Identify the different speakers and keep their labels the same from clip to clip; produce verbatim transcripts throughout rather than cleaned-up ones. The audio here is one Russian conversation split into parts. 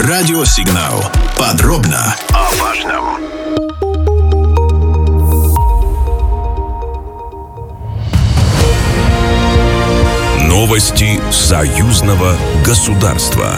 Speaker 1: Радиосигнал. Подробно о важном. Новости союзного государства.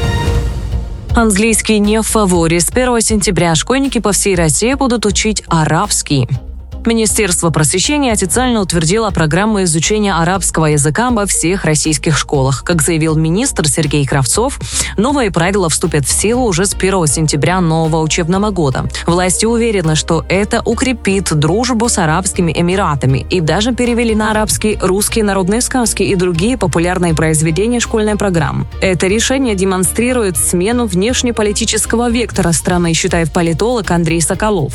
Speaker 2: Английский не в фаворе. С первого сентября школьники по всей России будут учить арабский. Министерство просвещения официально утвердило программу изучения арабского языка во всех российских школах. Как заявил министр Сергей Кравцов, новые правила вступят в силу уже с первого сентября нового учебного года. Власти уверены, что это укрепит дружбу с Арабскими Эмиратами, и даже перевели на арабский русские народные сказки и другие популярные произведения школьной программы. Это решение демонстрирует смену внешнеполитического вектора страны, считает политолог Андрей Соколов.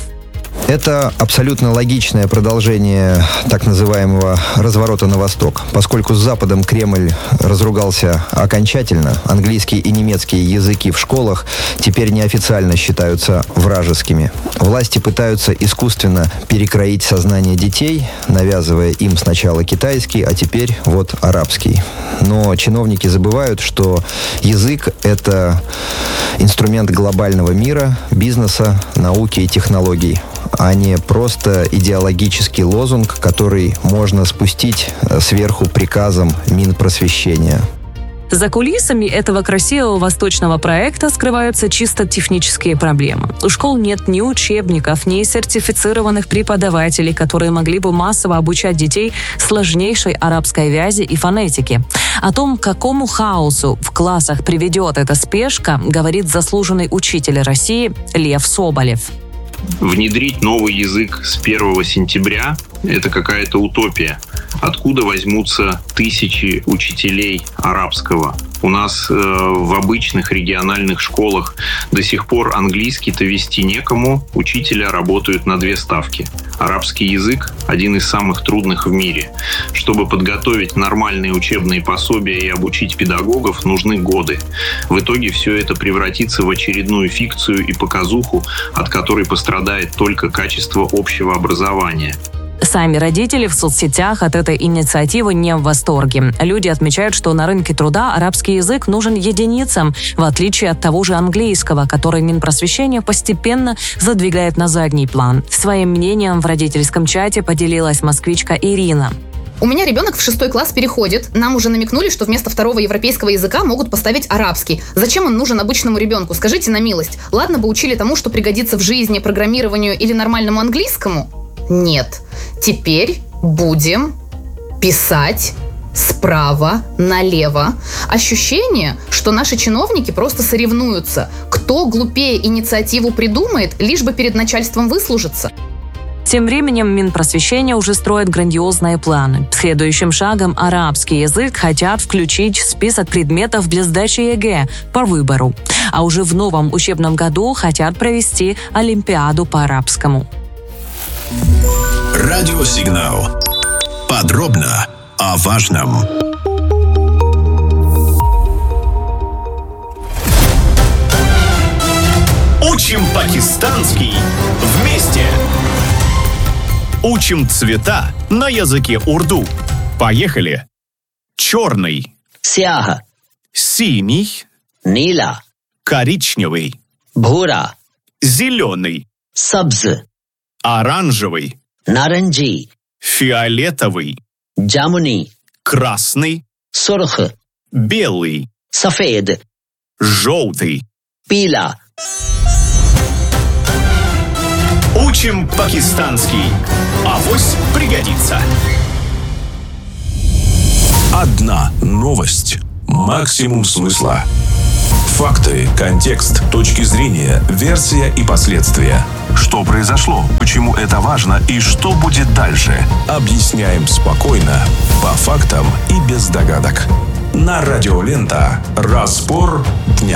Speaker 3: Это абсолютно логичное продолжение так называемого разворота на восток. Поскольку с Западом Кремль разругался окончательно, английский и немецкий языки в школах теперь неофициально считаются вражескими. Власти пытаются искусственно перекроить сознание детей, навязывая им сначала китайский, а теперь вот арабский. Но чиновники забывают, что язык – это инструмент глобального мира, бизнеса, науки и технологий, а не просто идеологический лозунг, который можно спустить сверху приказом Минпросвещения.
Speaker 2: За кулисами этого красивого восточного проекта скрываются чисто технические проблемы. У школ нет ни учебников, ни сертифицированных преподавателей, которые могли бы массово обучать детей сложнейшей арабской вязи и фонетике. О том, к какому хаосу в классах приведет эта спешка, говорит заслуженный учитель России Лев Соболев.
Speaker 4: Внедрить новый язык с первого сентября – это какая-то утопия. Откуда возьмутся тысячи учителей арабского? У нас э, в обычных региональных школах до сих пор английский-то вести некому, учителя работают на две ставки. Арабский язык – один из самых трудных в мире. Чтобы подготовить нормальные учебные пособия и обучить педагогов, нужны годы. В итоге все это превратится в очередную фикцию и показуху, от которой пострадает только качество общего образования.
Speaker 2: Сами родители в соцсетях от этой инициативы не в восторге. Люди отмечают, что на рынке труда арабский язык нужен единицам, в отличие от того же английского, который Минпросвещение постепенно задвигает на задний план. Своим мнением в родительском чате поделилась москвичка Ирина.
Speaker 5: У меня ребенок в шестой класс переходит. Нам уже намекнули, что вместо второго европейского языка могут поставить арабский. Зачем он нужен обычному ребенку? Скажите на милость. Ладно бы учили тому, что пригодится в жизни, программированию или нормальному английскому? Нет. Теперь будем писать справа налево. Ощущение, что наши чиновники просто соревнуются. Кто глупее инициативу придумает, лишь бы перед начальством выслужиться.
Speaker 2: Тем временем Минпросвещение уже строит грандиозные планы. Следующим шагом арабский язык хотят включить в список предметов для сдачи ЕГЭ по выбору. А уже в новом учебном году хотят провести Олимпиаду по арабскому.
Speaker 1: Радиосигнал. Подробно о важном.
Speaker 6: Учим пакистанский вместе. Учим цвета на языке урду. Поехали. Черный.
Speaker 7: Сяха.
Speaker 6: Синий.
Speaker 7: Нила.
Speaker 6: Коричневый.
Speaker 7: Бхура.
Speaker 6: Зеленый.
Speaker 7: Сабз.
Speaker 6: Оранжевый.
Speaker 7: Наранджи.
Speaker 6: Фиолетовый.
Speaker 7: Джамуни.
Speaker 6: Красный.
Speaker 7: Сурх.
Speaker 6: Белый.
Speaker 7: Сафед.
Speaker 6: Желтый.
Speaker 7: Пила.
Speaker 6: Учим пакистанский. Авось пригодится.
Speaker 1: Одна новость. Максимум смысла. Факты, контекст, точки зрения, версия и последствия. Что произошло, почему это важно и что будет дальше. Объясняем спокойно, по фактам и без догадок. На радио Лента. Разбор дня.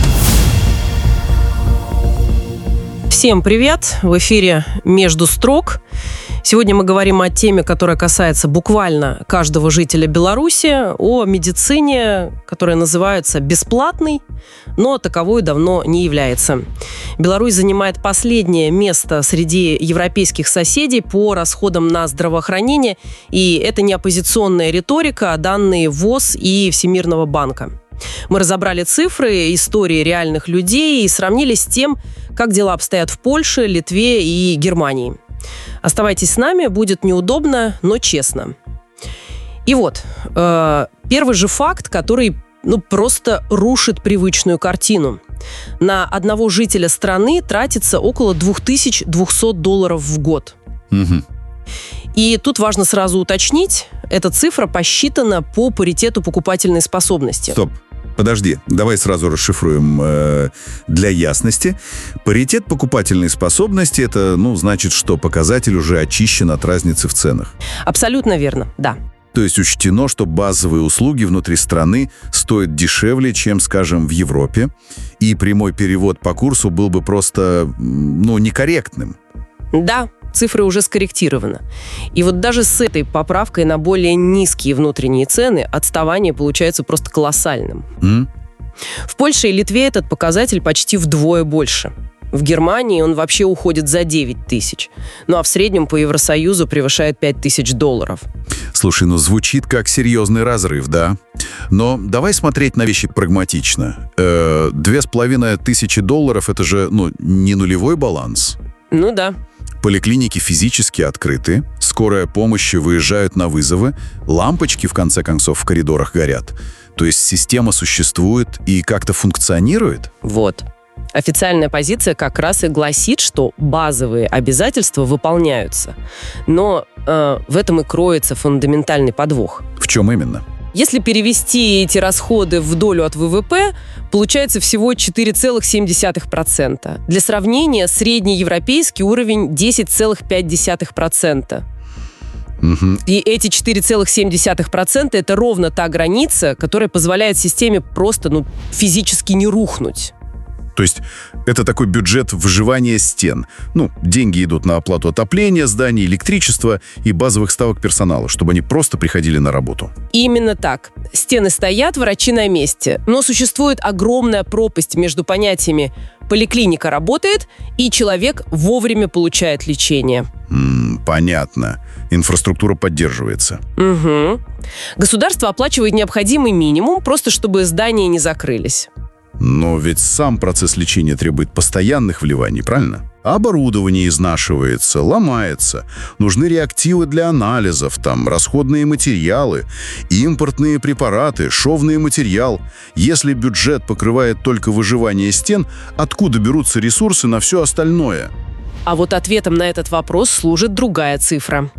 Speaker 8: Всем привет! В эфире «Между строк». Сегодня мы говорим о теме, которая касается буквально каждого жителя Беларуси, о медицине, которая называется бесплатной, но таковой давно не является. Беларусь занимает последнее место среди европейских соседей по расходам на здравоохранение, и это не оппозиционная риторика, а данные ВОЗ и Всемирного банка. Мы разобрали цифры, истории реальных людей и сравнили с тем, как дела обстоят в Польше, Литве и Германии. Оставайтесь с нами, будет неудобно, но честно. И вот, э, первый же факт, который ну, просто рушит привычную картину. На одного жителя страны тратится около две тысячи двести долларов в год.
Speaker 9: Угу.
Speaker 8: И тут важно сразу уточнить, эта цифра посчитана по паритету покупательной способности.
Speaker 9: Стоп. Подожди, давай сразу расшифруем э, для ясности. Паритет покупательной способности – это, ну, значит, что показатель уже очищен от разницы в ценах.
Speaker 8: Абсолютно верно, да.
Speaker 9: То есть учтено, что базовые услуги внутри страны стоят дешевле, чем, скажем, в Европе, и прямой перевод по курсу был бы просто, ну, некорректным.
Speaker 8: Да, цифры уже скорректированы. И вот даже с этой поправкой на более низкие внутренние цены отставание получается просто колоссальным.
Speaker 9: Mm?
Speaker 8: В Польше и Литве этот показатель почти вдвое больше. В Германии он вообще уходит за девять тысяч. Ну а в среднем по Евросоюзу превышает пять тысяч долларов.
Speaker 9: Слушай, ну звучит как серьезный разрыв, да? Но давай смотреть на вещи прагматично. Э, две с половиной тысячи долларов – это же, ну, не нулевой баланс.
Speaker 8: Ну да.
Speaker 9: Поликлиники физически открыты, скорая помощь выезжают на вызовы, лампочки, в конце концов, в коридорах горят. То есть система существует и как-то функционирует?
Speaker 8: Вот. Официальная позиция как раз и гласит, что базовые обязательства выполняются. Но э, в этом и кроется фундаментальный подвох.
Speaker 9: В чем именно?
Speaker 8: Если перевести эти расходы в долю от вэ вэ пэ, получается всего четыре целых семь десятых процента. Для сравнения, среднеевропейский уровень десять целых пять десятых процента.
Speaker 9: Угу.
Speaker 8: И эти четыре целых семь десятых процента это ровно та граница, которая позволяет системе просто ну, физически не рухнуть.
Speaker 9: То есть это такой бюджет выживания стен. Ну, деньги идут на оплату отопления зданий, электричества и базовых ставок персонала, чтобы они просто приходили на работу.
Speaker 8: Именно так. Стены стоят, врачи на месте. Но существует огромная пропасть между понятиями «поликлиника работает» и «человек вовремя получает лечение».
Speaker 9: М-м, понятно. Инфраструктура поддерживается.
Speaker 8: Угу. Государство оплачивает необходимый минимум, просто чтобы здания не закрылись.
Speaker 9: Но ведь сам процесс лечения требует постоянных вливаний, правильно? Оборудование изнашивается, ломается. Нужны реактивы для анализов, там, расходные материалы, импортные препараты, шовный материал. Если бюджет покрывает только выживание стен, откуда берутся ресурсы на все остальное?
Speaker 8: А вот ответом на этот вопрос служит другая цифра.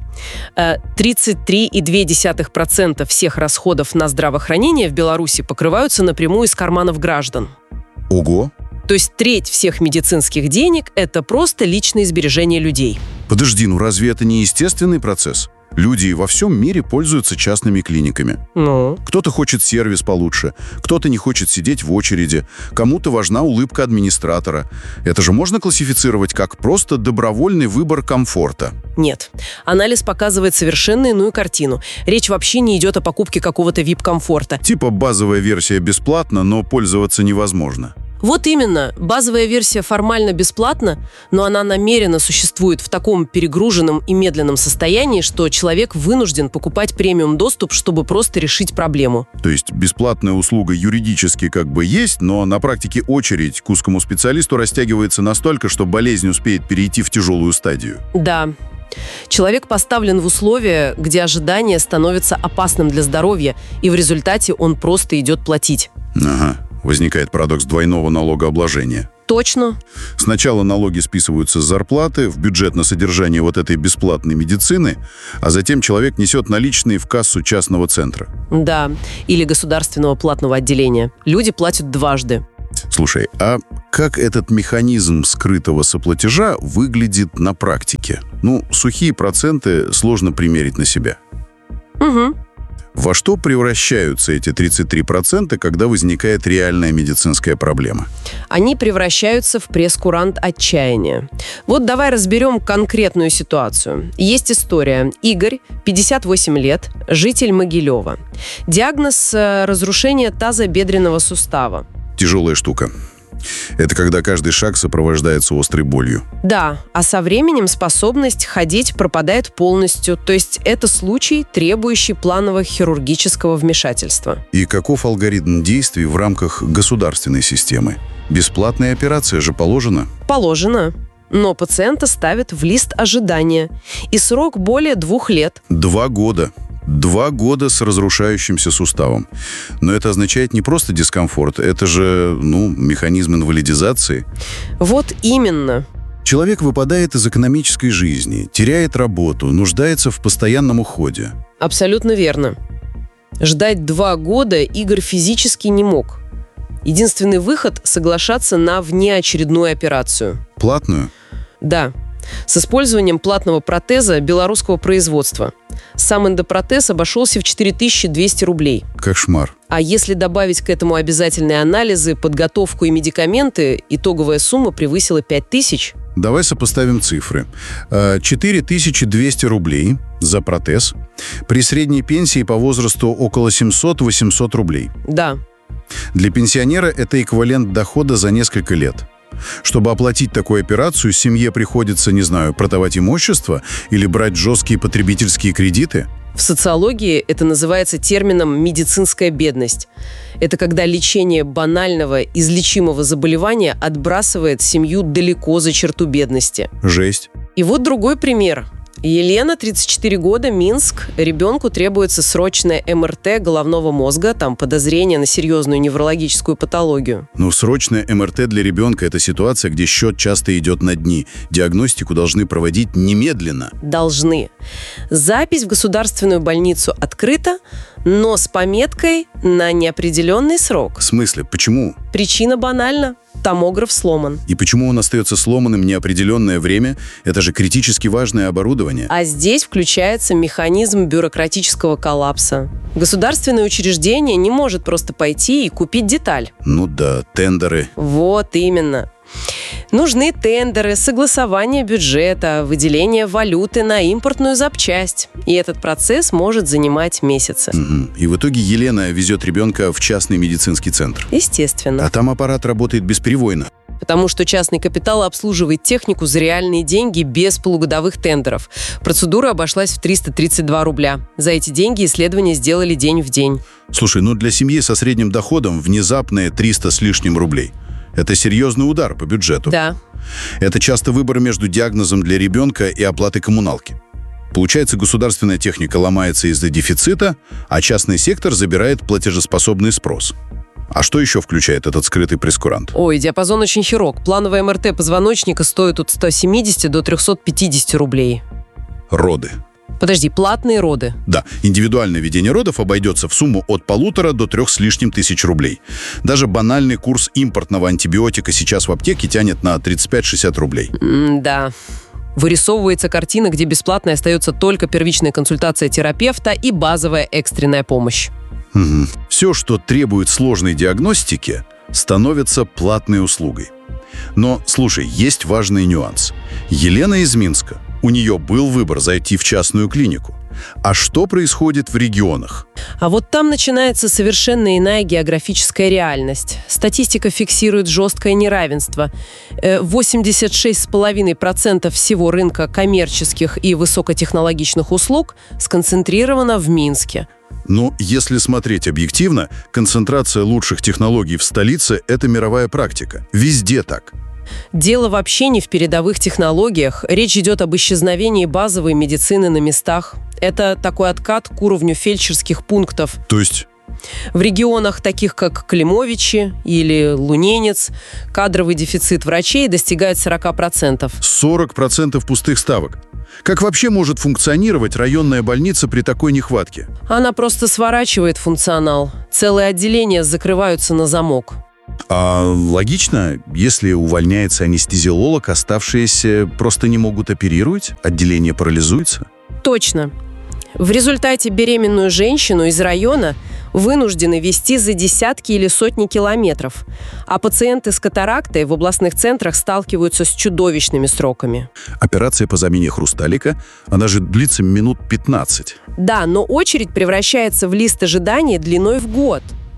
Speaker 8: тридцать три целых две десятых процента всех расходов на здравоохранение в Беларуси покрываются напрямую из карманов граждан.
Speaker 9: Ого!
Speaker 8: То есть треть всех медицинских денег – это просто личные сбережения людей.
Speaker 9: Подожди, ну разве это не естественный процесс? Люди во всем мире пользуются частными клиниками.
Speaker 8: Ну?
Speaker 9: Кто-то хочет сервис получше, кто-то не хочет сидеть в очереди, кому-то важна улыбка администратора. Это же можно классифицировать как просто добровольный выбор комфорта?
Speaker 8: Нет. Анализ показывает совершенно иную картину. Речь вообще не идет о покупке какого-то ви ай пи-комфорта.
Speaker 9: Типа базовая версия бесплатна, но пользоваться невозможно.
Speaker 8: Вот именно. Базовая версия формально бесплатна, но она намеренно существует в таком перегруженном и медленном состоянии, что человек вынужден покупать премиум-доступ, чтобы просто решить проблему.
Speaker 9: То есть бесплатная услуга юридически как бы есть, но на практике очередь к узкому специалисту растягивается настолько, что болезнь успеет перейти в тяжелую стадию.
Speaker 8: Да. Человек поставлен в условия, где ожидание становится опасным для здоровья, и в результате он просто идет платить.
Speaker 9: Ага. Возникает парадокс двойного налогообложения.
Speaker 8: Точно.
Speaker 9: Сначала налоги списываются с зарплаты в бюджет на содержание вот этой бесплатной медицины, а затем человек несет наличные в кассу частного центра.
Speaker 8: Да, или государственного платного отделения. Люди платят дважды.
Speaker 9: Слушай, а как этот механизм скрытого соплатежа выглядит на практике? Ну, сухие проценты сложно примерить на себя.
Speaker 8: Угу.
Speaker 9: Во что превращаются эти тридцать три процента, когда возникает реальная медицинская проблема?
Speaker 8: Они превращаются в прескурант отчаяния. Вот давай разберем конкретную ситуацию. Есть история. Игорь, пятьдесят восемь лет, житель Могилева. Диагноз – разрушение тазобедренного сустава.
Speaker 9: Тяжелая штука. Это когда каждый шаг сопровождается острой болью.
Speaker 8: Да, а со временем способность ходить пропадает полностью. То есть это случай, требующий планового хирургического вмешательства.
Speaker 9: И каков алгоритм действий в рамках государственной системы? Бесплатная операция же положена?
Speaker 8: Положено. Но пациента ставят в лист ожидания. И срок более двух лет.
Speaker 9: Два года. Два года с разрушающимся суставом. Но это означает не просто дискомфорт, это же, ну, механизм инвалидизации.
Speaker 8: Вот именно.
Speaker 9: Человек выпадает из экономической жизни, теряет работу, нуждается в постоянном уходе.
Speaker 8: Абсолютно верно. Ждать два года Игорь физически не мог. Единственный выход – соглашаться на внеочередную операцию.
Speaker 9: Платную?
Speaker 8: Да. С использованием платного протеза белорусского производства. Сам эндопротез обошелся в четыре тысячи двести рублей.
Speaker 9: Кошмар.
Speaker 8: А если добавить к этому обязательные анализы, подготовку и медикаменты, итоговая сумма превысила пять тысяч.
Speaker 9: Давай сопоставим цифры. четыре тысячи двести рублей за протез. При средней пенсии по возрасту около семьсот-восемьсот рублей.
Speaker 8: Да.
Speaker 9: Для пенсионера это эквивалент дохода за несколько лет. Чтобы оплатить такую операцию, семье приходится, не знаю, продавать имущество или брать жесткие потребительские кредиты?
Speaker 8: В социологии это называется термином «медицинская бедность». Это когда лечение банального, излечимого заболевания отбрасывает семью далеко за черту бедности.
Speaker 9: Жесть.
Speaker 8: И вот другой пример. Елена, тридцать четыре года, Минск. Ребенку требуется срочное эм эр тэ головного мозга, там подозрение на серьезную неврологическую патологию.
Speaker 9: Ну, срочное эм эр тэ для ребенка – это ситуация, где счет часто идет на дни. Диагностику должны проводить немедленно.
Speaker 8: Должны. Запись в государственную больницу открыта, но с пометкой на неопределенный срок.
Speaker 9: В смысле? Почему?
Speaker 8: Причина банальна. Томограф сломан.
Speaker 9: И почему он остается сломанным неопределенное время? Это же критически важное оборудование.
Speaker 8: А здесь включается механизм бюрократического коллапса. Государственное учреждение не может просто пойти и купить деталь.
Speaker 9: Ну да, тендеры.
Speaker 8: Вот именно. Нужны тендеры, согласование бюджета, выделение валюты на импортную запчасть. И этот процесс может занимать месяцы.
Speaker 9: Угу. И в итоге Елена везет ребенка в частный медицинский центр.
Speaker 8: Естественно.
Speaker 9: А там аппарат работает бесперебойно.
Speaker 8: Потому что частный капитал обслуживает технику за реальные деньги без полугодовых тендеров. Процедура обошлась в триста тридцать два рубля. За эти деньги исследования сделали день в день.
Speaker 9: Слушай, ну для семьи со средним доходом внезапные триста с лишним рублей. Это серьезный удар по бюджету.
Speaker 8: Да.
Speaker 9: Это часто выбор между диагнозом для ребенка и оплатой коммуналки. Получается, государственная техника ломается из-за дефицита, а частный сектор забирает платежеспособный спрос. А что еще включает этот скрытый прескурант?
Speaker 8: Ой, диапазон очень широк. Плановая эм эр тэ позвоночника стоит от ста семидесяти до трехсот пятидесяти рублей.
Speaker 9: Роды.
Speaker 8: Подожди, платные роды.
Speaker 9: Да, индивидуальное ведение родов обойдется в сумму от полутора до трех с лишним тысяч рублей. Даже банальный курс импортного антибиотика сейчас в аптеке тянет на тридцать пять-шестьдесят рублей.
Speaker 8: М-да. Вырисовывается картина, где бесплатной остается только первичная консультация терапевта и базовая экстренная помощь.
Speaker 9: Угу. Все, что требует сложной диагностики, становится платной услугой. Но, слушай, есть важный нюанс. Елена из Минска. У нее был выбор зайти в частную клинику. А что происходит в регионах?
Speaker 8: А вот там начинается совершенно иная географическая реальность. Статистика фиксирует жесткое неравенство. восемьдесят шесть целых пять десятых процента всего рынка коммерческих и высокотехнологичных услуг сконцентрировано в Минске.
Speaker 9: Но если смотреть объективно, концентрация лучших технологий в столице – это мировая практика. Везде так.
Speaker 8: Дело вообще не в передовых технологиях. Речь идет об исчезновении базовой медицины на местах. Это такой откат к уровню фельдшерских пунктов.
Speaker 9: То есть?
Speaker 8: В регионах, таких как Климовичи или Луненец, кадровый дефицит врачей достигает сорок процентов.
Speaker 9: сорок процентов пустых ставок. Как вообще может функционировать районная больница при такой нехватке?
Speaker 8: Она просто сворачивает функционал. Целые отделения закрываются на замок.
Speaker 9: А логично, если увольняется анестезиолог, оставшиеся просто не могут оперировать, отделение парализуется?
Speaker 8: Точно. В результате беременную женщину из района вынуждены везти за десятки или сотни километров, а пациенты с катарактой в областных центрах сталкиваются с чудовищными сроками.
Speaker 9: Операция по замене хрусталика, она же длится минут пятнадцать.
Speaker 8: Да, но очередь превращается в лист ожидания длиной в год.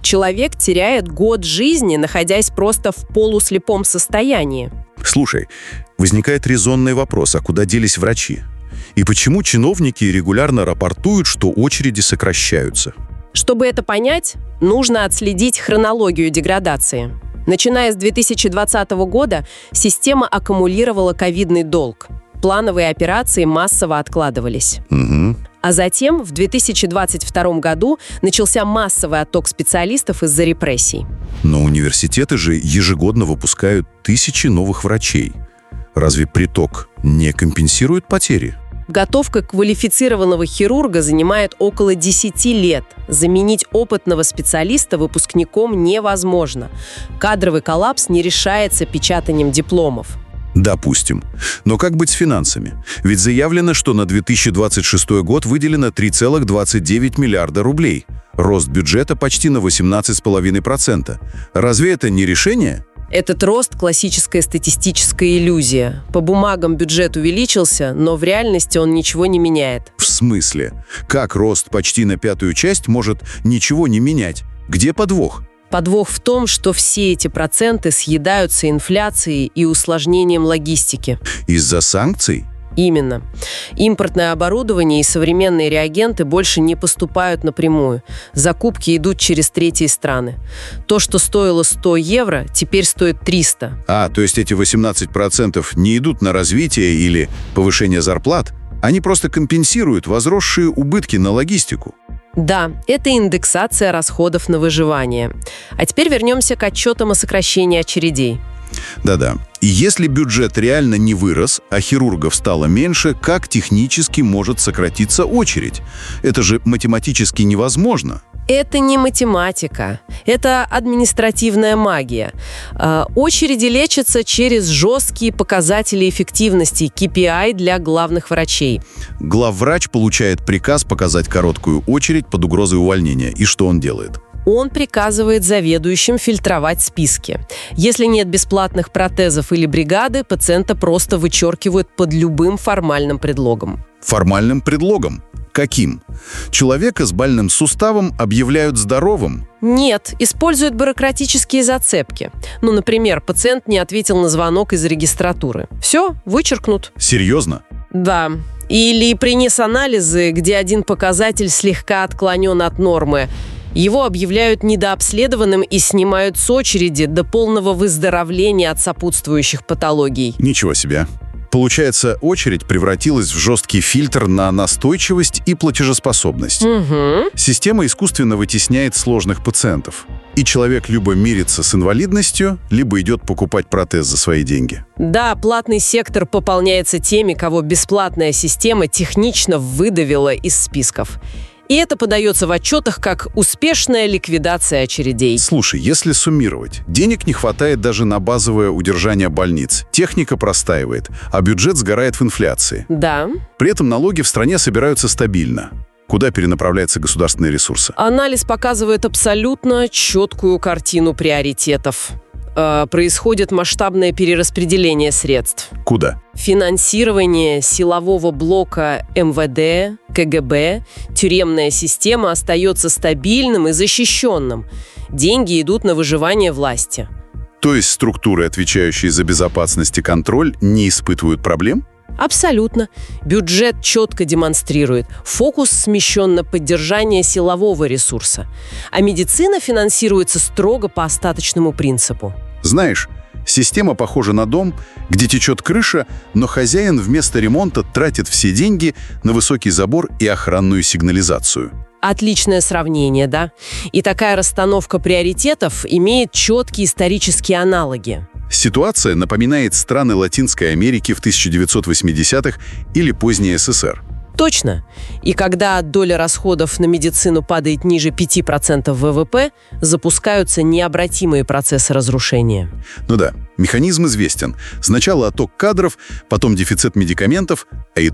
Speaker 8: Человек теряет год жизни, находясь просто в полуслепом состоянии.
Speaker 9: Слушай, возникает резонный вопрос, а куда делись врачи? И почему чиновники регулярно рапортуют, что очереди сокращаются?
Speaker 8: Чтобы это понять, нужно отследить хронологию деградации. Начиная с две тысячи двадцатого года система аккумулировала ковидный долг. Плановые операции массово откладывались.
Speaker 9: Угу.
Speaker 8: А затем в две тысячи двадцать втором году начался массовый отток специалистов из-за репрессий.
Speaker 9: Но университеты же ежегодно выпускают тысячи новых врачей. Разве приток не компенсирует потери?
Speaker 8: Готовка квалифицированного хирурга занимает около десяти лет. Заменить опытного специалиста выпускником невозможно. Кадровый коллапс не решается печатанием дипломов.
Speaker 9: Допустим. Но как быть с финансами? Ведь заявлено, что на две тысячи двадцать шестой год выделено три целых двадцать девять миллиарда рублей. Рост бюджета почти на восемнадцать целых пять десятых процента. Разве это не решение?
Speaker 8: Этот рост – классическая статистическая иллюзия. По бумагам бюджет увеличился, но в реальности он ничего не меняет.
Speaker 9: В смысле? Как рост почти на пятую часть может ничего не менять? Где подвох?
Speaker 8: Подвох в том, что все эти проценты съедаются инфляцией и усложнением логистики.
Speaker 9: Из-за санкций?
Speaker 8: Именно. Импортное оборудование и современные реагенты больше не поступают напрямую. Закупки идут через третьи страны. То, что стоило сто евро, теперь стоит триста.
Speaker 9: А, то есть эти восемнадцать процентов не идут на развитие или повышение зарплат? Они просто компенсируют возросшие убытки на логистику.
Speaker 8: Да, это индексация расходов на выживание. А теперь вернемся к отчетам о сокращении очередей.
Speaker 9: Да-да. И если бюджет реально не вырос, а хирургов стало меньше, как технически может сократиться очередь? Это же математически невозможно.
Speaker 8: Это не математика, это административная магия. Э, очереди лечатся через жесткие показатели эффективности, кей пи ай для главных врачей.
Speaker 9: Главврач получает приказ показать короткую очередь под угрозой увольнения. И что он делает?
Speaker 8: Он приказывает заведующим фильтровать списки. Если нет бесплатных протезов или бригады, пациента просто вычеркивают под любым формальным предлогом.
Speaker 9: Формальным предлогом? Каким? Человека с больным суставом объявляют здоровым?
Speaker 8: Нет, используют бюрократические зацепки. Ну, например, пациент не ответил на звонок из регистратуры. Все, вычеркнут.
Speaker 9: Серьезно?
Speaker 8: Да. Или принес анализы, где один показатель слегка отклонен от нормы. Его объявляют недообследованным и снимают с очереди до полного выздоровления от сопутствующих патологий.
Speaker 9: Ничего себе. Получается, очередь превратилась в жесткий фильтр на настойчивость и платежеспособность.
Speaker 8: Угу.
Speaker 9: Система искусственно вытесняет сложных пациентов. И человек либо мирится с инвалидностью, либо идет покупать протез за свои деньги.
Speaker 8: Да, платный сектор пополняется теми, кого бесплатная система технично выдавила из списков. И это подается в отчетах как успешная ликвидация очередей.
Speaker 9: Слушай, если суммировать, денег не хватает даже на базовое удержание больниц, техника простаивает, а бюджет сгорает в инфляции.
Speaker 8: Да.
Speaker 9: При этом налоги в стране собираются стабильно. Куда перенаправляются государственные ресурсы?
Speaker 8: Анализ показывает абсолютно четкую картину приоритетов. Э, происходит масштабное перераспределение средств.
Speaker 9: Куда?
Speaker 8: Финансирование силового блока эм вэ дэ, ка гэ бэ, тюремная система остается стабильным и защищенным. Деньги идут на выживание власти.
Speaker 9: То есть структуры, отвечающие за безопасность и контроль, не испытывают проблем?
Speaker 8: Абсолютно. Бюджет четко демонстрирует. Фокус смещен на поддержание силового ресурса. А медицина финансируется строго по остаточному принципу.
Speaker 9: Знаешь, система похожа на дом, где течет крыша, но хозяин вместо ремонта тратит все деньги на высокий забор и охранную сигнализацию.
Speaker 8: Отличное сравнение, да? И такая расстановка приоритетов имеет четкие исторические аналоги.
Speaker 9: Ситуация напоминает страны Латинской Америки в тысяча девятьсот восьмидесятых или поздний эс эс эр.
Speaker 8: Точно. И когда доля расходов на медицину падает ниже пяти процентов вэ вэ пэ, запускаются необратимые процессы разрушения.
Speaker 9: Ну да, механизм известен. Сначала отток кадров, потом дефицит медикаментов, а